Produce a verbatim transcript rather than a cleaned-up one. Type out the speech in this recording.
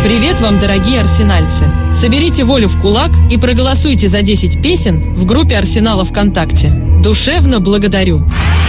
Привет вам, дорогие арсенальцы! Соберите волю в кулак и проголосуйте за десять песен в группе Арсенала ВКонтакте. Душевно благодарю!